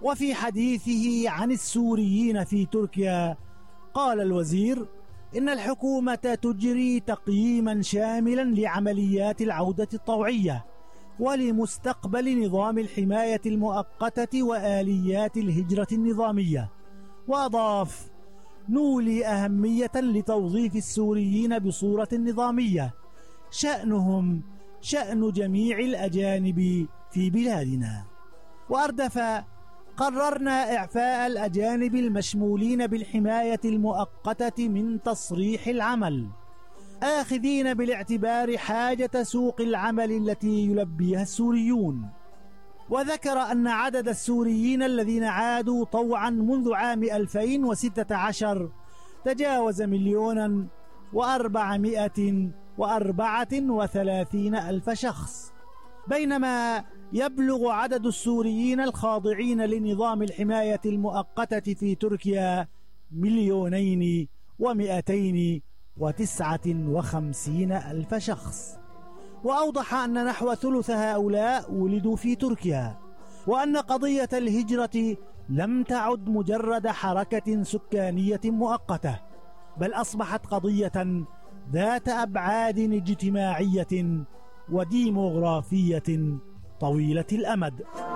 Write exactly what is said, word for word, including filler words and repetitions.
وفي حديثه عن السوريين في تركيا قال الوزير إن الحكومة تجري تقييما شاملا لعمليات العودة الطوعية ولمستقبل نظام الحماية المؤقتة وآليات الهجرة النظامية. وأضاف: نولي أهمية لتوظيف السوريين بصورة نظامية شأنهم شأن جميع الأجانب في بلادنا. وأردف: قررنا إعفاء الأجانب المشمولين بالحماية المؤقتة من تصريح العمل، آخذين بالاعتبار حاجة سوق العمل التي يلبيها السوريون. وذكر أن عدد السوريين الذين عادوا طوعا منذ عام ألفين وستة عشر تجاوز مليونا وأربعمائة وأربعة وثلاثين ألف شخص، بينما يبلغ عدد السوريين الخاضعين لنظام الحماية المؤقتة في تركيا مليونين ومئتين وتسعة وخمسين ألف شخص. وأوضح أن نحو ثلث هؤلاء ولدوا في تركيا، وأن قضية الهجرة لم تعد مجرد حركة سكانية مؤقتة، بل أصبحت قضية ذات أبعاد اجتماعية وديموغرافية طويلة الأمد.